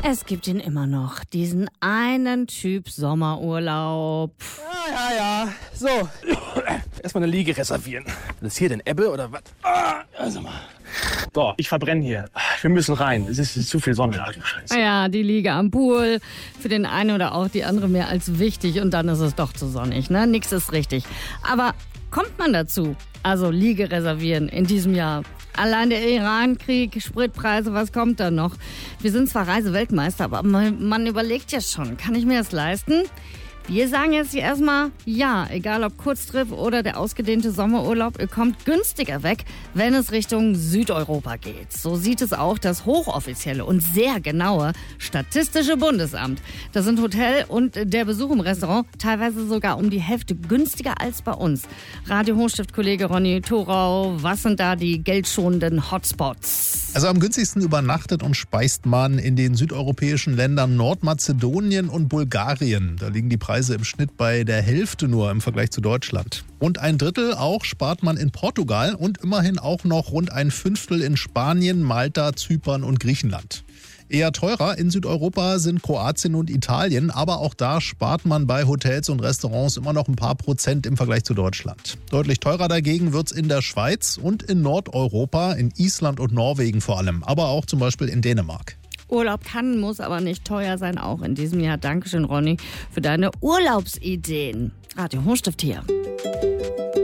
Es gibt ihn immer noch, diesen einen Typ Sommerurlaub. Ja. So, erstmal eine Liege reservieren. Ist hier denn Ebbe oder was? Also mal. So, ich verbrenne hier. Wir müssen rein. Es ist zu viel Sonne. Scheiße. Ja, die Liege am Pool. Für den einen oder auch die andere mehr als wichtig. Und dann ist es doch zu sonnig, ne? Nix ist richtig. Aber kommt man dazu? Also Liege reservieren in diesem Jahr. Allein der Iran-Krieg, Spritpreise, was kommt da noch? Wir sind zwar Reiseweltmeister, aber man überlegt ja schon, kann ich mir das leisten? Wir sagen jetzt hier erstmal ja, egal ob Kurztrip oder der ausgedehnte Sommerurlaub, ihr kommt günstiger weg, wenn es Richtung Südeuropa geht. So sieht es auch das hochoffizielle und sehr genaue Statistische Bundesamt. Da sind Hotel und der Besuch im Restaurant teilweise sogar um die Hälfte günstiger als bei uns. Radio Hochstift-Kollege Ronny Thorau, was sind da die geldschonenden Hotspots? Also am günstigsten übernachtet und speist man in den südeuropäischen Ländern Nordmazedonien und Bulgarien. Da liegen die Preise im Schnitt bei der Hälfte nur im Vergleich zu Deutschland. Und 1/3 auch spart man in Portugal und immerhin auch noch rund 1/5 in Spanien, Malta, Zypern und Griechenland. Eher teurer in Südeuropa sind Kroatien und Italien, aber auch da spart man bei Hotels und Restaurants immer noch ein paar Prozent im Vergleich zu Deutschland. Deutlich teurer dagegen wird's in der Schweiz und in Nordeuropa, in Island und Norwegen vor allem, aber auch zum Beispiel in Dänemark. Urlaub kann, muss aber nicht teuer sein, auch in diesem Jahr. Dankeschön, Ronny, für deine Urlaubsideen. Radio Hochstift hier.